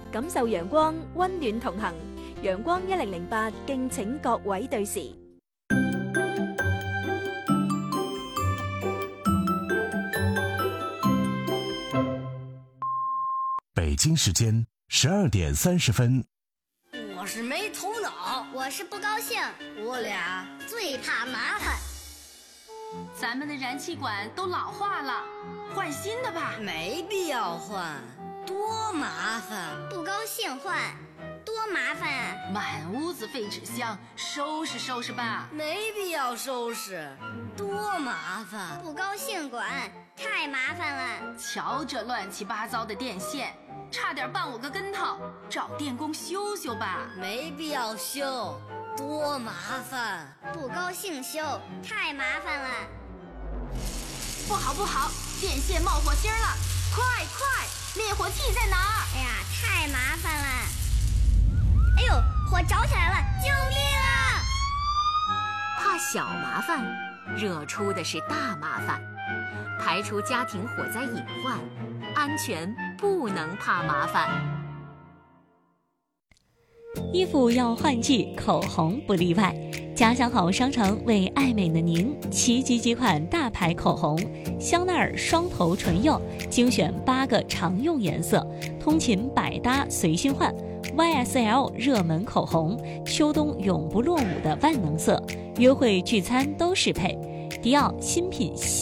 感受陽光，溫暖同行。陽光1008，敬請各位對時。 北京时间12点30分。 我是没头脑， 我是不高兴， 我俩最怕麻烦。 咱们的燃气管都老化了，换新的吧。 没必要换，多麻烦。 不高兴换，多麻烦啊！ 满屋子废纸箱，收拾收拾吧。 没必要收拾，多麻烦。 不高兴管，太麻烦了。 瞧这乱七八糟的电线，差点绊我个跟头，找电工修修吧。 没必要修，多麻烦。 不高兴修，太麻烦了。 不好不好，电线冒火星了，快快，灭火器在哪儿？ 哎呀，太麻烦了。哎呦，火着起来了，救命啊！ 怕小麻烦，惹出的是大麻烦。排除家庭火灾隐患，安全不能怕麻烦。 衣服要换季，口红不例外。家乡好商城为爱美的您齐集几款大牌口红：香奈儿双头唇釉，精选8个常用颜色，通勤百搭随心换。YSL 热门口红，秋冬永不落伍的万能色，约会聚餐都适配。迪奥新品